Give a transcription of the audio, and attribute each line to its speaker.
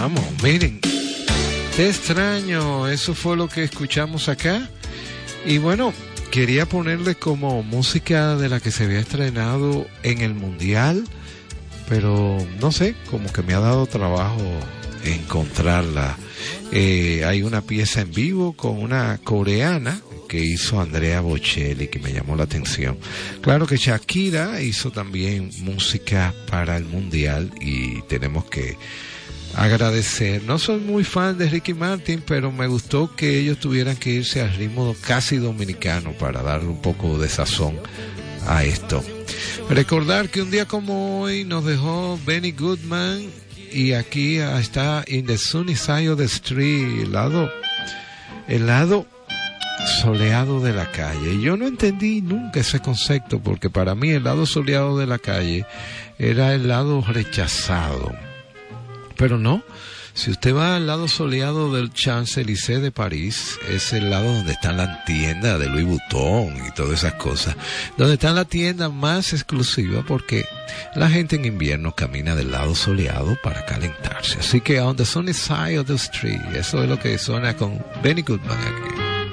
Speaker 1: vamos, miren, te extraño, eso fue lo que escuchamos acá. Y bueno, quería ponerle como música de la que se había estrenado en el Mundial, pero no sé, como que me ha dado trabajo encontrarla. Hay una pieza en vivo con una coreana que hizo Andrea Bocelli que me llamó la atención. Claro que Shakira hizo también música para el Mundial y tenemos que agradecer. No soy muy fan de Ricky Martin, pero me gustó que ellos tuvieran que irse al ritmo casi dominicano para darle un poco de sazón a esto. Recordar que un día como hoy nos dejó Benny Goodman y aquí está In the Sunny Side of the Street, el lado soleado de la calle. Y yo no entendí nunca ese concepto, porque para mí el lado soleado de la calle era el lado rechazado. Pero no, si usted va al lado soleado del Champs-Élysées de París, es el lado donde están las tiendas de Louis Vuitton y todas esas cosas, donde están las tiendas más exclusivas, porque la gente en invierno camina del lado soleado para calentarse. Así que on the sunny side of the street, eso es lo que suena con Benny Goodman aquí.